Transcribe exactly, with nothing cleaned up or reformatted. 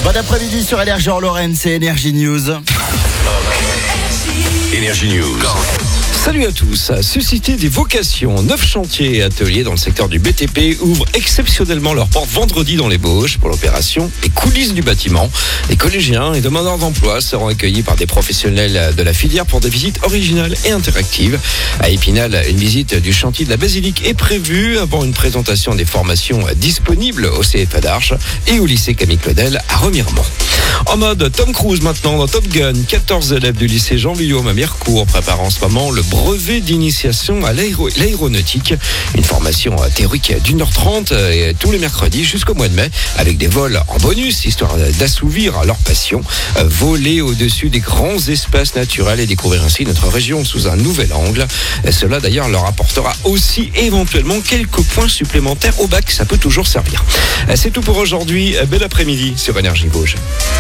Bon après-midi sur Énergie en Lorraine, c'est Énergie News. Énergie News. Salut à tous. Susciter des vocations. Neuf chantiers et ateliers dans le secteur du B T P ouvrent exceptionnellement leurs portes vendredi dans les Bauges pour l'opération Les coulisses du bâtiment. Les collégiens et demandeurs d'emploi seront accueillis par des professionnels de la filière pour des visites originales et interactives. À Épinal, une visite du chantier de la Basilique est prévue avant une présentation des formations disponibles au C F A d'Arches et au lycée Camille Claudel à Remiremont. En mode Tom Cruise maintenant dans Top Gun, quatorze élèves du lycée Jean-Guillaume à Mirecourt préparent en ce moment le brevet d'initiation à l'aéro- l'aéronautique. Une formation théorique d'une heure trente et tous les mercredis jusqu'au mois de mai avec des vols en bonus histoire d'assouvir leur passion. Voler au-dessus des grands espaces naturels et découvrir ainsi notre région sous un nouvel angle. Cela d'ailleurs leur apportera aussi éventuellement quelques points supplémentaires au bac, ça peut toujours servir. C'est tout pour aujourd'hui, bel après-midi sur Énergie Vosges.